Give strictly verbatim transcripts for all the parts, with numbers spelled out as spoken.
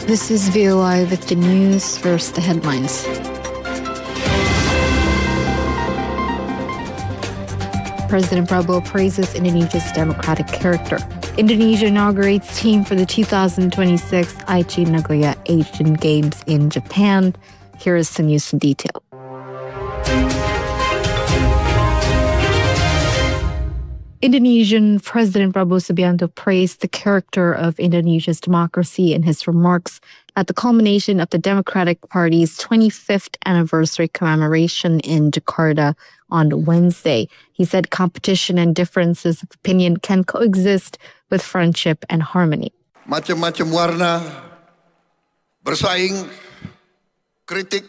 This is V O I with the news. First, the headlines. President Prabowo praises Indonesia's democratic character. Indonesia inaugurates team for the two thousand twenty-six Aichi Nagoya Asian Games in Japan. Here is the news in detail. Indonesian President Prabowo Subianto praised the character of Indonesia's democracy in his remarks at the culmination of the Democratic Party's twenty-fifth anniversary commemoration in Jakarta on Wednesday. He said competition and differences of opinion can coexist with friendship and harmony. Macam-macam warna, bersaing, kritik,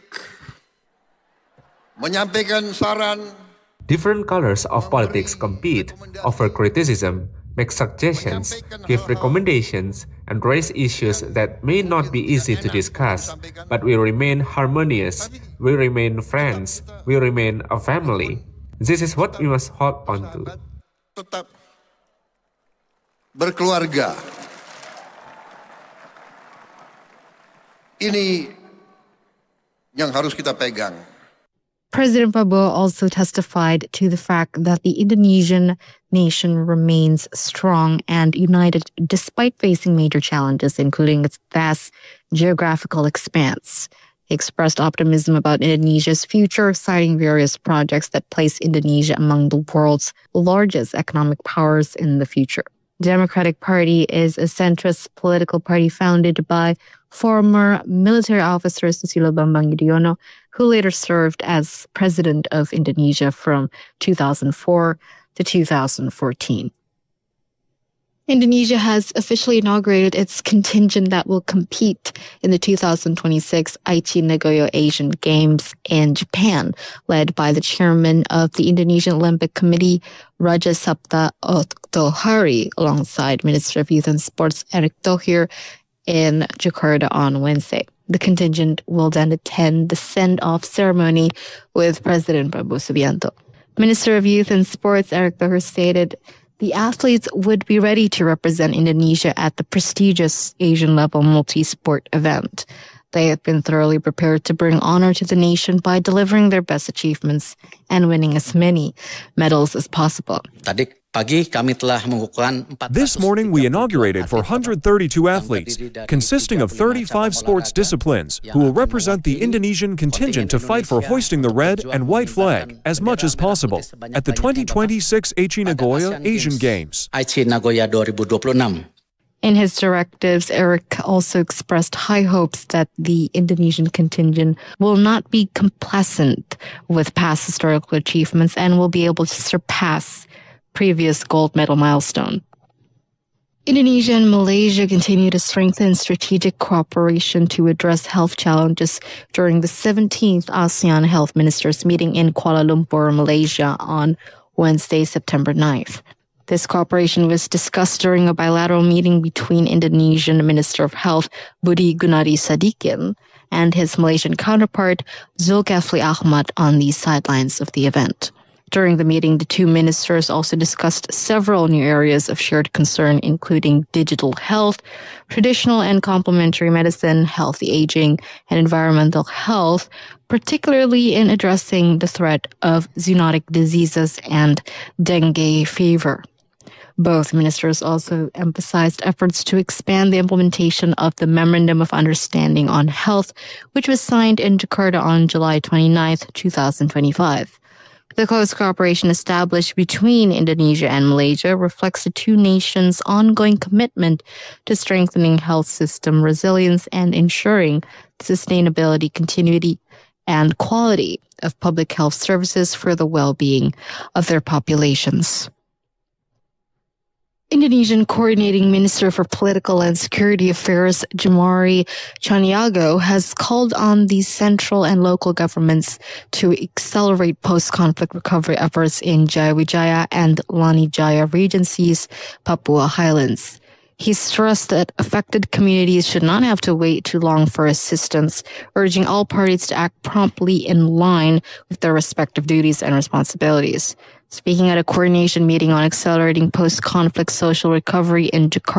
menyampaikan saran. Different colors of politics compete, offer criticism, make suggestions, give recommendations, and raise issues that may not be easy to discuss, but we remain harmonious, we remain friends, we remain a family. This is what we must hold on to. Tetap berkeluarga. Ini yang harus kita pegang. President Prabowo also testified to the fact that the Indonesian nation remains strong and united despite facing major challenges, including its vast geographical expanse. He expressed optimism about Indonesia's future, citing various projects that place Indonesia among the world's largest economic powers in the future. The Democratic Party is a centrist political party founded by former military officer Susilo Bambang Yudhoyono, who later served as president of Indonesia from two thousand four to two thousand fourteen. Indonesia has officially inaugurated its contingent that will compete in the two thousand twenty-six Aichi Nagoya Asian Games in Japan, led by the chairman of the Indonesian Olympic Committee, Raja Sabta Oktohari, alongside Minister of Youth and Sports Erick Thohir in Jakarta on Wednesday. The contingent will then attend the send-off ceremony with President Prabowo Subianto. Minister of Youth and Sports Erick Thohir stated the athletes would be ready to represent Indonesia at the prestigious Asian-level multi-sport event. They have been thoroughly prepared to bring honor to the nation by delivering their best achievements and winning as many medals as possible. This morning, we inaugurated four hundred thirty-two athletes, consisting of thirty-five sports disciplines, who will represent the Indonesian contingent to fight for hoisting the red and white flag as much as possible at the twenty twenty-six Aichi Nagoya Asian Games. In his directives, Erick also expressed high hopes that the Indonesian contingent will not be complacent with past historical achievements and will be able to surpass previous gold medal milestone. Indonesia and Malaysia continue to strengthen strategic cooperation to address health challenges during the seventeenth ASEAN Health Ministers meeting in Kuala Lumpur, Malaysia on Wednesday, September ninth. This cooperation was discussed during a bilateral meeting between Indonesian Minister of Health Budi Gunadi Sadikin and his Malaysian counterpart Zulkifli Ahmad on the sidelines of the event. During the meeting, the two ministers also discussed several new areas of shared concern, including digital health, traditional and complementary medicine, healthy aging, and environmental health, particularly in addressing the threat of zoonotic diseases and dengue fever. Both ministers also emphasized efforts to expand the implementation of the Memorandum of Understanding on Health, which was signed in Jakarta on July twenty-ninth, twenty twenty-five. The close cooperation established between Indonesia and Malaysia reflects the two nations' ongoing commitment to strengthening health system resilience and ensuring sustainability, continuity, and quality of public health services for the well-being of their populations. Indonesian Coordinating Minister for Political and Security Affairs, Jumari Chaniago, has called on the central and local governments to accelerate post-conflict recovery efforts in Jayawijaya and Lanijaya Regencies, Papua Highlands. He stressed that affected communities should not have to wait too long for assistance, urging all parties to act promptly in line with their respective duties and responsibilities. Speaking at a coordination meeting on accelerating post-conflict social recovery in Jakarta,